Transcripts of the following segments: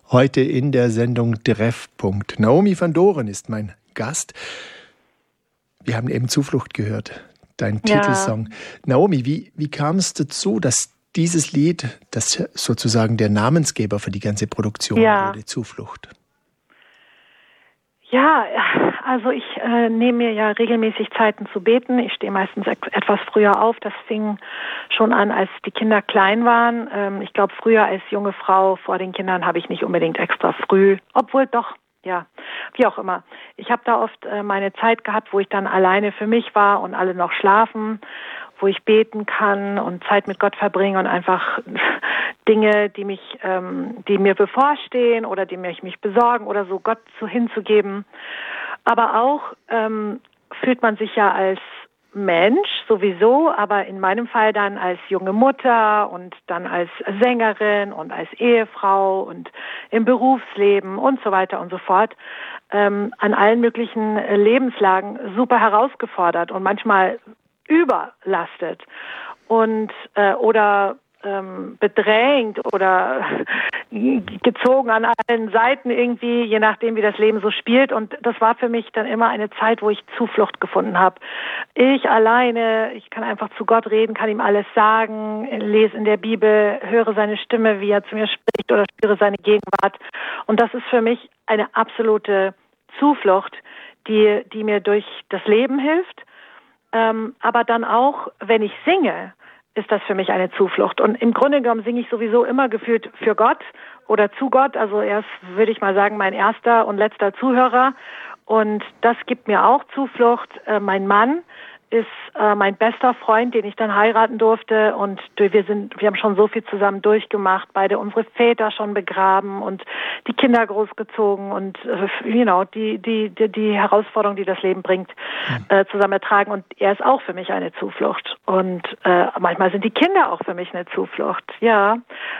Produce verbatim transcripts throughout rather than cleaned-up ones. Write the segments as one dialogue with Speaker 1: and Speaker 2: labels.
Speaker 1: Heute in der Sendung Treffpunkt. Naomi van Doren ist mein Gast. Wir haben eben Zuflucht gehört, dein ja. Titelsong. Naomi, wie, wie kam es dazu, dass dieses Lied, das sozusagen der Namensgeber für die ganze Produktion ja. wurde, Zuflucht?
Speaker 2: Ja, also ich äh, nehme mir ja regelmäßig Zeiten zu beten. Ich stehe meistens etwas früher auf. Das fing schon an, als die Kinder klein waren. Ähm, ich glaube, früher als junge Frau vor den Kindern habe ich nicht unbedingt extra früh, obwohl doch, ja, wie auch immer. Ich habe da oft äh, meine Zeit gehabt, wo ich dann alleine für mich war und alle noch schlafen, wo ich beten kann und Zeit mit Gott verbringe und einfach Dinge, die mich, ähm, die mir bevorstehen oder die mich, mich besorgen oder so Gott zu hinzugeben. Aber auch ähm, fühlt man sich ja als Mensch sowieso, aber in meinem Fall dann als junge Mutter und dann als Sängerin und als Ehefrau und im Berufsleben und so weiter und so fort ähm, an allen möglichen Lebenslagen super herausgefordert und manchmal überlastet und äh, oder ähm, bedrängt oder gezogen an allen Seiten irgendwie, je nachdem, wie das Leben so spielt. Und das war für mich dann immer eine Zeit, wo ich Zuflucht gefunden habe. Ich alleine, ich kann einfach zu Gott reden, kann ihm alles sagen, lese in der Bibel, höre seine Stimme, wie er zu mir spricht oder spüre seine Gegenwart. Und das ist für mich eine absolute Zuflucht, die, die mir durch das Leben hilft. Ähm, aber dann auch, wenn ich singe, ist das für mich eine Zuflucht. Und im Grunde genommen singe ich sowieso immer gefühlt für Gott oder zu Gott. Also er ist, würde ich mal sagen, mein erster und letzter Zuhörer. Und das gibt mir auch Zuflucht. Äh, mein Mann ist äh, mein bester Freund, den ich dann heiraten durfte. Und wir sind, wir haben schon so viel zusammen durchgemacht. Beide unsere Väter schon begraben und die Kinder großgezogen und äh, you know, die, die, die, die Herausforderung, die das Leben bringt, äh, zusammen ertragen. Und er ist auch für mich eine Zuflucht. Und äh, manchmal sind die Kinder auch für mich eine Zuflucht. Ja,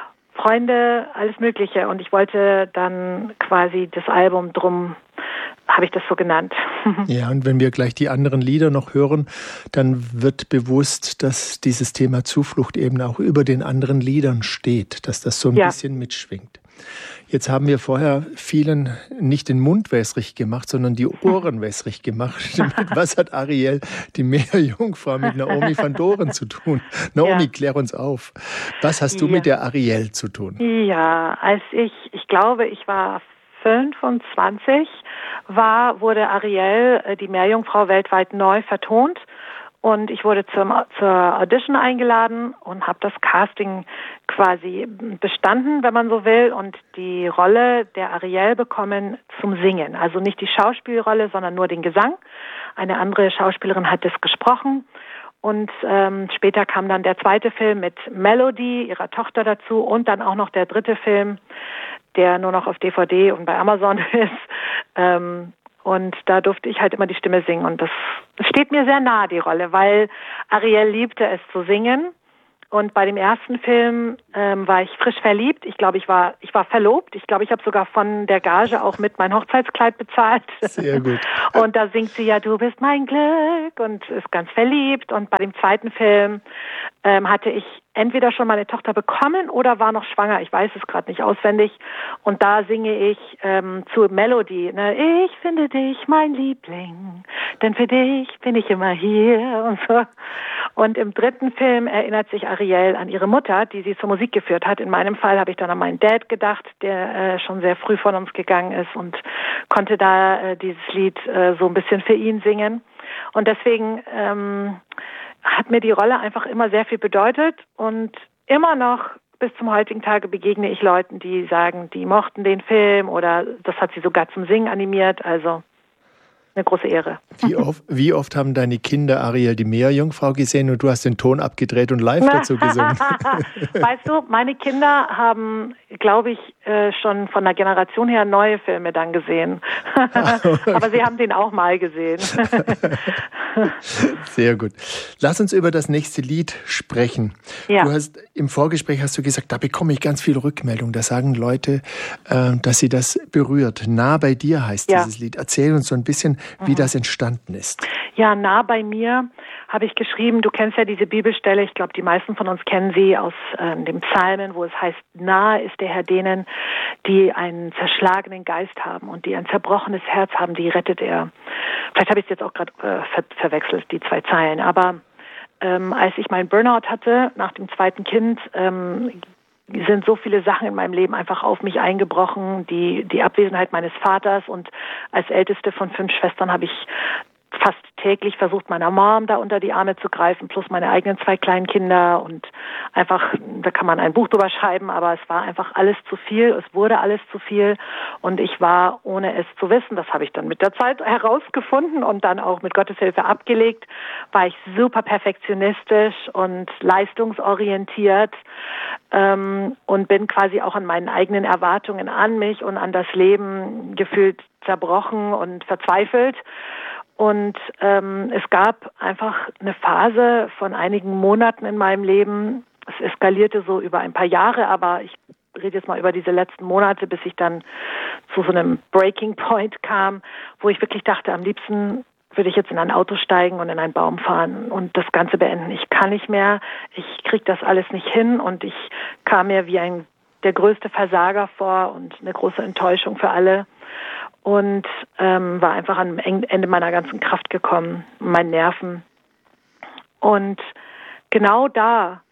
Speaker 2: Freunde, alles Mögliche. Und ich wollte dann quasi das Album drum, habe ich das so genannt.
Speaker 1: Ja, und wenn wir gleich die anderen Lieder noch hören, dann wird bewusst, dass dieses Thema Zuflucht eben auch über den anderen Liedern steht, dass das so ein ja. bisschen mitschwingt. Jetzt haben wir vorher vielen nicht den Mund wässrig gemacht, sondern die Ohren wässrig gemacht. Was hat Ariel, die Meerjungfrau, mit Naomi van Doren zu tun? Naomi, ja. klär uns auf. Was hast du ja. mit der Ariel zu tun?
Speaker 2: Ja, als ich, ich glaube, ich war fünfundzwanzig, war, wurde Ariel, die Meerjungfrau, weltweit neu vertont. Und ich wurde zum, zur Audition eingeladen und habe das Casting quasi bestanden, wenn man so will, und die Rolle der Ariel bekommen zum Singen. Also nicht die Schauspielrolle, sondern nur den Gesang. Eine andere Schauspielerin hat das gesprochen. Und ähm, später kam dann der zweite Film mit Melody, ihrer Tochter, dazu, und dann auch noch der dritte Film, der nur noch auf D V D und bei Amazon ist. Ähm, Und da durfte ich halt immer die Stimme singen. Und das steht mir sehr nahe, die Rolle, weil Ariel liebte es zu singen. Und bei dem ersten Film ähm, war ich frisch verliebt. Ich glaube, ich war ich war verlobt. Ich glaube, ich habe sogar von der Gage auch mit mein Hochzeitskleid bezahlt.
Speaker 1: Sehr gut.
Speaker 2: Und da singt sie ja, du bist mein Glück, und ist ganz verliebt. Und bei dem zweiten Film ähm, hatte ich entweder schon meine Tochter bekommen oder war noch schwanger. Ich weiß es gerade nicht auswendig. Und da singe ich ähm, zu Melody, ne? Ich finde dich mein Liebling, denn für dich bin ich immer hier und so. Und im dritten Film erinnert sich Ariel an ihre Mutter, die sie zur Musik geführt hat. In meinem Fall habe ich dann an meinen Dad gedacht, der äh, schon sehr früh von uns gegangen ist, und konnte da äh, dieses Lied äh, so ein bisschen für ihn singen. Und deswegen ähm, hat mir die Rolle einfach immer sehr viel bedeutet, und immer noch bis zum heutigen Tage begegne ich Leuten, die sagen, die mochten den Film oder das hat sie sogar zum Singen animiert. Also eine große Ehre.
Speaker 1: Wie oft, wie oft haben deine Kinder Ariel, die Meerjungfrau, gesehen und du hast den Ton abgedreht und live dazu gesungen?
Speaker 2: Weißt du, meine Kinder haben, glaube ich, schon von der Generation her neue Filme dann gesehen. Aber sie haben den auch mal gesehen.
Speaker 1: Sehr gut. Lass uns über das nächste Lied sprechen. Ja. Du hast im Vorgespräch hast du gesagt, da bekomme ich ganz viel Rückmeldung. Da sagen Leute, äh, dass sie das berührt. Nah bei dir heißt ja. dieses Lied. Erzähl uns so ein bisschen, wie mhm. das entstanden ist.
Speaker 2: Ja, Nah bei mir habe ich geschrieben, du kennst ja diese Bibelstelle, ich glaube, die meisten von uns kennen sie aus äh, dem Psalmen, wo es heißt, nahe ist der Herr denen, die einen zerschlagenen Geist haben und die ein zerbrochenes Herz haben, die rettet er. Vielleicht habe ich es jetzt auch gerade äh, ver- verwechselt, die zwei Zeilen, aber ähm, als ich meinen Burnout hatte, nach dem zweiten Kind, ähm, sind so viele Sachen in meinem Leben einfach auf mich eingebrochen, die, die Abwesenheit meines Vaters, und als älteste von fünf Schwestern habe ich fast täglich versucht, meiner Mom da unter die Arme zu greifen, plus meine eigenen zwei kleinen Kinder, und einfach, da kann man ein Buch drüber schreiben, aber es war einfach alles zu viel, es wurde alles zu viel, und ich war, ohne es zu wissen, das habe ich dann mit der Zeit herausgefunden und dann auch mit Gottes Hilfe abgelegt, war ich super perfektionistisch und leistungsorientiert ähm, und bin quasi auch an meinen eigenen Erwartungen an mich und an das Leben gefühlt zerbrochen und verzweifelt. Und ähm, es gab einfach eine Phase von einigen Monaten in meinem Leben. Es eskalierte so über ein paar Jahre, aber ich rede jetzt mal über diese letzten Monate, bis ich dann zu so einem Breaking Point kam, wo ich wirklich dachte, am liebsten würde ich jetzt in ein Auto steigen und in einen Baum fahren und das Ganze beenden. Ich kann nicht mehr, ich kriege das alles nicht hin, und ich kam mir wie ein der größte Versager vor und eine große Enttäuschung für alle. Und ähm, war einfach am Ende meiner ganzen Kraft gekommen, meinen Nerven. Und genau da,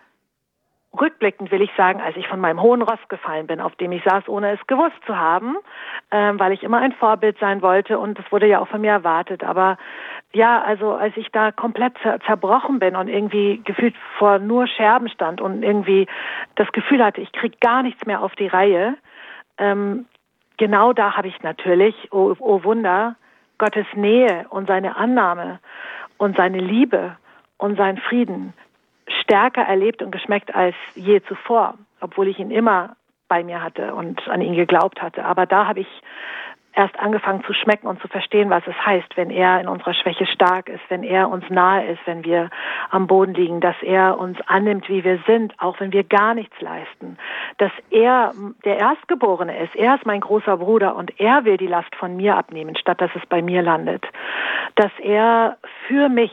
Speaker 2: rückblickend will ich sagen, als ich von meinem hohen Ross gefallen bin, auf dem ich saß, ohne es gewusst zu haben, ähm, weil ich immer ein Vorbild sein wollte, und das wurde ja auch von mir erwartet. Aber ja, also als ich da komplett zer- zerbrochen bin und irgendwie gefühlt vor nur Scherben stand und irgendwie das Gefühl hatte, ich kriege gar nichts mehr auf die Reihe, ähm, genau da habe ich natürlich, oh, oh Wunder, Gottes Nähe und seine Annahme und seine Liebe und seinen Frieden stärker erlebt und geschmeckt als je zuvor, obwohl ich ihn immer bei mir hatte und an ihn geglaubt hatte. Aber da habe ich erst angefangen zu schmecken und zu verstehen, was es heißt, wenn er in unserer Schwäche stark ist, wenn er uns nahe ist, wenn wir am Boden liegen, dass er uns annimmt, wie wir sind, auch wenn wir gar nichts leisten, dass er der Erstgeborene ist, er ist mein großer Bruder und er will die Last von mir abnehmen, statt dass es bei mir landet, dass er für mich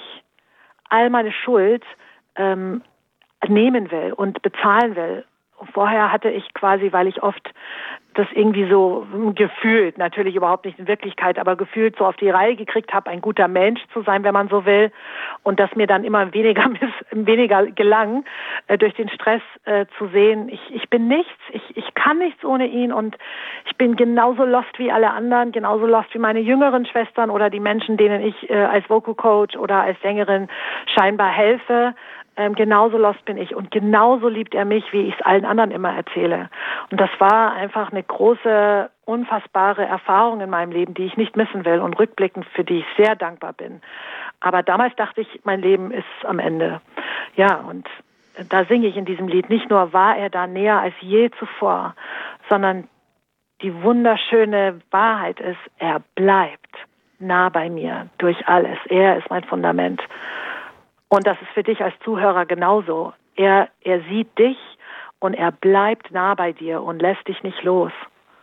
Speaker 2: all meine Schuld ähm, nehmen will und bezahlen will. Vorher hatte ich quasi, weil ich oft das irgendwie so gefühlt, natürlich überhaupt nicht in Wirklichkeit, aber gefühlt so auf die Reihe gekriegt habe, ein guter Mensch zu sein, wenn man so will, und das mir dann immer weniger weniger gelang, äh, durch den Stress äh, zu sehen, ich, ich bin nichts, ich, ich kann nichts ohne ihn, und ich bin genauso lost wie alle anderen, genauso lost wie meine jüngeren Schwestern oder die Menschen, denen ich äh, als Vocal Coach oder als Sängerin scheinbar helfe. Ähm, genauso lost bin ich, und genauso liebt er mich, wie ich es allen anderen immer erzähle. Und das war einfach eine große, unfassbare Erfahrung in meinem Leben, die ich nicht missen will und rückblickend für die ich sehr dankbar bin. Aber damals dachte ich, mein Leben ist am Ende. Ja, und da singe ich in diesem Lied, nicht nur war er da näher als je zuvor, sondern die wunderschöne Wahrheit ist, er bleibt nah bei mir durch alles. Er ist mein Fundament. Und das ist für dich als Zuhörer genauso. Er, er sieht dich und er bleibt nah bei dir und lässt dich nicht los.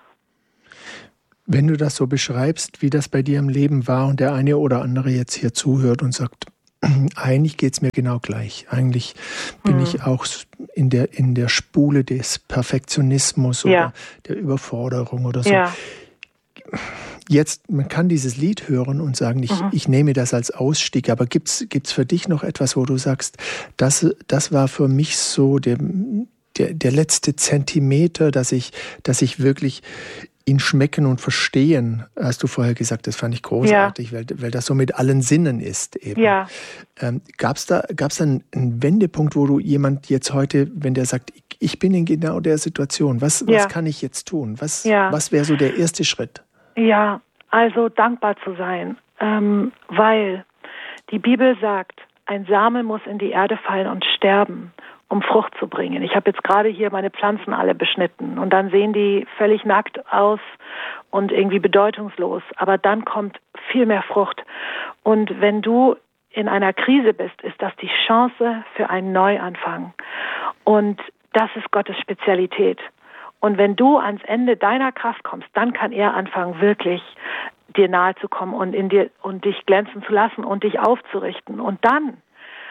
Speaker 1: Wenn du das so beschreibst, wie das bei dir im Leben war, und der eine oder andere jetzt hier zuhört und sagt, eigentlich geht es mir genau gleich. Eigentlich bin hm. ich auch in der, in der Spule des Perfektionismus oder ja. der Überforderung oder so. Ja. Jetzt, man kann dieses Lied hören und sagen, ich, mhm. ich nehme das als Ausstieg, aber gibt's gibt's für dich noch etwas, wo du sagst, das, das war für mich so der, der, der letzte Zentimeter, dass ich, dass ich wirklich ihn schmecken und verstehen, hast du vorher gesagt, das fand ich großartig, ja. weil, weil das so mit allen Sinnen ist eben. Ja. Ähm, gab's da, gab's da einen, einen Wendepunkt, wo du jemand jetzt heute, wenn der sagt, ich, ich bin in genau der Situation, was, ja. was kann ich jetzt tun? Was, ja. was wäre so der erste Schritt?
Speaker 2: Ja, also dankbar zu sein, ähm, weil die Bibel sagt, ein Same muss in die Erde fallen und sterben, um Frucht zu bringen. Ich habe jetzt gerade hier meine Pflanzen alle beschnitten und dann sehen die völlig nackt aus und irgendwie bedeutungslos, aber dann kommt viel mehr Frucht. Und wenn du in einer Krise bist, ist das die Chance für einen Neuanfang. Und das ist Gottes Spezialität. Und wenn du ans Ende deiner Kraft kommst, dann kann er anfangen, wirklich dir nahe zu kommen und in dir und dich glänzen zu lassen und dich aufzurichten. Und dann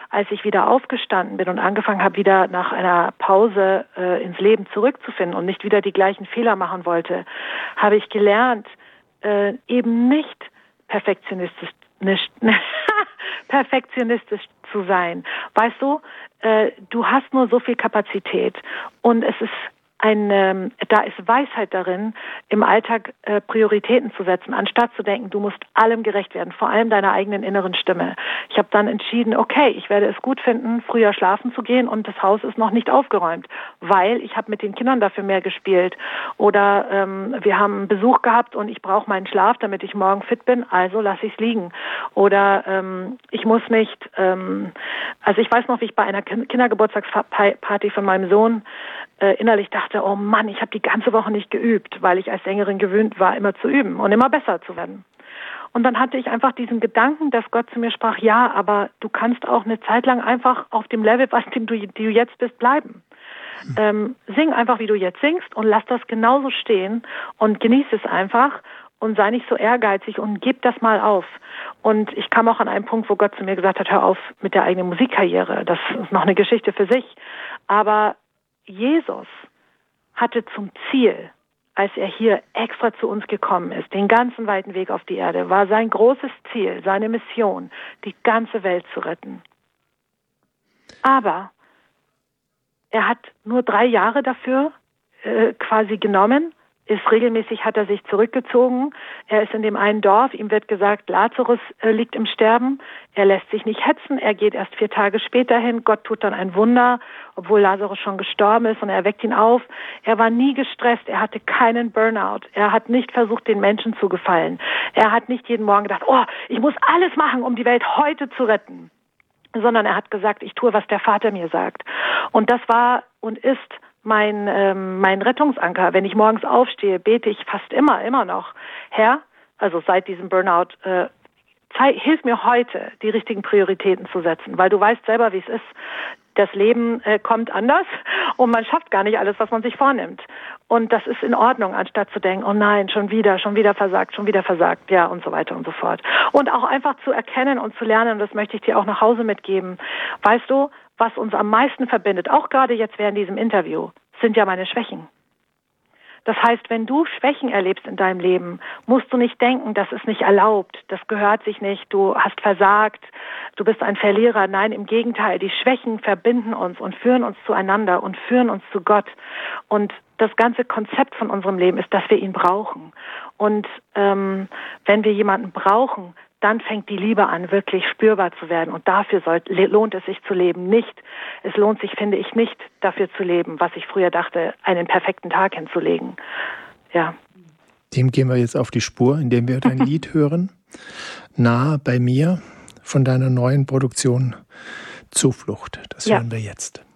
Speaker 2: als ich wieder aufgestanden bin und angefangen habe, wieder nach einer Pause äh, ins Leben zurückzufinden und nicht wieder die gleichen Fehler machen wollte, habe ich gelernt, äh, eben nicht perfektionistisch, nicht, perfektionistisch zu sein. Weißt du, äh, du hast nur so viel Kapazität und es ist Ein, ähm, da ist Weisheit darin, im Alltag äh, Prioritäten zu setzen, anstatt zu denken, du musst allem gerecht werden, vor allem deiner eigenen inneren Stimme. Ich habe dann entschieden, okay, ich werde es gut finden, früher schlafen zu gehen und das Haus ist noch nicht aufgeräumt, weil ich habe mit den Kindern dafür mehr gespielt. Oder ähm, wir haben Besuch gehabt und ich brauche meinen Schlaf, damit ich morgen fit bin, also lasse ich es liegen. Oder ähm, ich muss nicht, ähm, also ich weiß noch, wie ich bei einer Kindergeburtstagsparty von meinem Sohn äh, innerlich dachte, oh Mann, ich habe die ganze Woche nicht geübt, weil ich als Sängerin gewöhnt war, immer zu üben und immer besser zu werden. Und dann hatte ich einfach diesen Gedanken, dass Gott zu mir sprach, ja, aber du kannst auch eine Zeit lang einfach auf dem Level, was dem du, du jetzt bist, bleiben. Mhm. Ähm, sing einfach, wie du jetzt singst und lass das genauso stehen und genieß es einfach und sei nicht so ehrgeizig und gib das mal auf. Und ich kam auch an einen Punkt, wo Gott zu mir gesagt hat, hör auf mit der eigenen Musikkarriere. Das ist noch eine Geschichte für sich. Aber Jesus hatte zum Ziel, als er hier extra zu uns gekommen ist, den ganzen weiten Weg auf die Erde, war sein großes Ziel, seine Mission, die ganze Welt zu retten. Aber er hat nur drei Jahre dafür äh, quasi genommen, ist regelmäßig, hat er sich zurückgezogen. Er ist in dem einen Dorf, ihm wird gesagt, Lazarus äh, liegt im Sterben. Er lässt sich nicht hetzen, er geht erst vier Tage später hin. Gott tut dann ein Wunder, obwohl Lazarus schon gestorben ist und er weckt ihn auf. Er war nie gestresst, er hatte keinen Burnout. Er hat nicht versucht, den Menschen zu gefallen. Er hat nicht jeden Morgen gedacht, oh, ich muss alles machen, um die Welt heute zu retten. Sondern er hat gesagt, ich tue, was der Vater mir sagt. Und das war und ist mein ähm, mein Rettungsanker. Wenn ich morgens aufstehe, bete ich fast immer, immer noch, Herr, also seit diesem Burnout, äh, zeig, hilf mir heute, die richtigen Prioritäten zu setzen, weil du weißt selber, wie es ist. Das Leben äh, kommt anders und man schafft gar nicht alles, was man sich vornimmt. Und das ist in Ordnung, anstatt zu denken, oh nein, schon wieder, schon wieder versagt, schon wieder versagt, ja, und so weiter und so fort. Und auch einfach zu erkennen und zu lernen, und das möchte ich dir auch nach Hause mitgeben. Weißt du, was uns am meisten verbindet, auch gerade jetzt während diesem Interview, sind ja meine Schwächen. Das heißt, wenn du Schwächen erlebst in deinem Leben, musst du nicht denken, das ist nicht erlaubt, das gehört sich nicht, du hast versagt, du bist ein Verlierer. Nein, im Gegenteil, die Schwächen verbinden uns und führen uns zueinander und führen uns zu Gott. Und das ganze Konzept von unserem Leben ist, dass wir ihn brauchen. Und ähm, wenn wir jemanden brauchen, dann fängt die Liebe an, wirklich spürbar zu werden. Und dafür soll, lohnt es sich zu leben. Nicht, es lohnt sich, finde ich, nicht dafür zu leben, was ich früher dachte, einen perfekten Tag hinzulegen. Ja.
Speaker 1: Dem gehen wir jetzt auf die Spur, indem wir dein Lied hören. Nah bei mir von deiner neuen Produktion Zuflucht. Das
Speaker 2: ja.
Speaker 1: hören wir jetzt.